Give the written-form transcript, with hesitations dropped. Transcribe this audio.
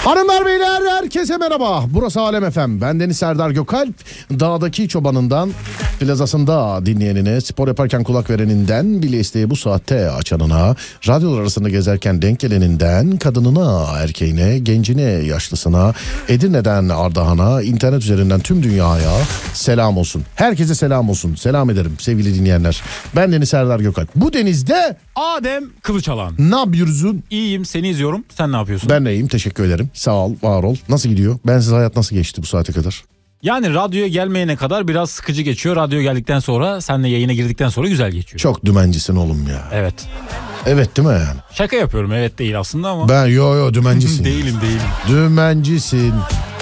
Hanımlar beyler herkese merhaba. Burası Alem FM. Ben Deniz Serdar Gökalp. Dağdaki çobanından plazasında dinleyenine, spor yaparken kulak vereninden, bile isteye bu saatte açanına, radyolar arasında gezerken denk geleninden, kadınına, erkeğine, gencine, yaşlısına, Edirne'den Ardahan'a, internet üzerinden tüm dünyaya selam olsun. Herkese selam olsun. Selam ederim sevgili dinleyenler. Ben Deniz Serdar Gökalp. Bu denizde Adem Kılıçalan. ne yapıyorsun? İyiyim, seni izliyorum. Sen ne yapıyorsun? Ben de iyiyim, teşekkür ederim. Sağ ol, var ol. Nasıl gidiyor? Bensiz hayat nasıl geçti bu saate kadar? Yani radyoya gelmeyene kadar biraz sıkıcı geçiyor. Radyoya geldikten sonra, senle yayına girdikten sonra güzel geçiyor. Çok dümencisin oğlum ya. Evet. Evet değil mi yani? Şaka yapıyorum, evet değil aslında ama. Ben yo dümencisin. Değilim. Dümencisin.